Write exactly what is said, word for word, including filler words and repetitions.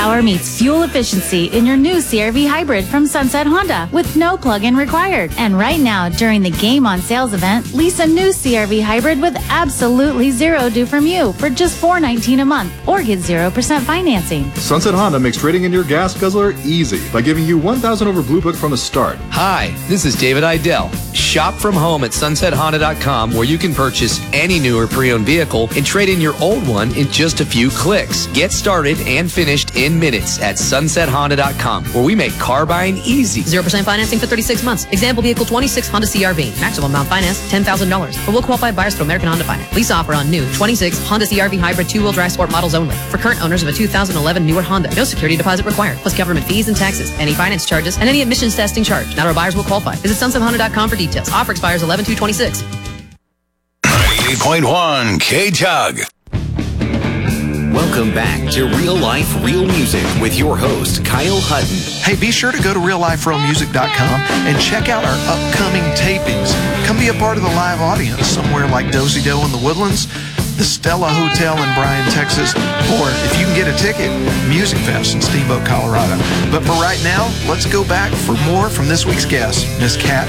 power meets fuel efficiency in your new C R V Hybrid from Sunset Honda with no plug-in required. And right now, during the Game on Sales event, lease a new C R V Hybrid with absolutely zero due from you for just four hundred nineteen dollars a month or get zero percent financing. Sunset Honda makes trading in your gas guzzler easy by giving you one thousand over Blue Book from the start. Hi, this is David Idell. Shop from home at sunset honda dot com, where you can purchase any new or pre-owned vehicle and trade in your old one in just a few clicks. Get started and finished in minutes at sunset honda dot com, where we make car buying easy. zero percent financing for thirty-six months. Example vehicle twenty-six Honda C R V. Maximum amount finance ten thousand dollars. For will qualified buyers through American Honda Finance. Lease offer on new twenty-six Honda C R V Hybrid two-wheel drive sport models only. For current owners of a two thousand eleven newer Honda. No security deposit required. Plus government fees and taxes. Any finance charges and any emissions testing charge. Not all buyers will qualify. Visit sunset honda dot com for details. Offer expires eleven two twenty-six. ninety-eight point one K-Tug. Welcome back to Real Life, Real Music with your host, Kyle Hutton. Hey, be sure to go to real life real music dot com and check out our upcoming tapings. Come be a part of the live audience somewhere like Dozy Doe in the Woodlands, the Stella Hotel in Bryan, Texas, or if you can get a ticket, Music Fest in Steamboat, Colorado. But for right now, let's go back for more from this week's guest, Miss Kat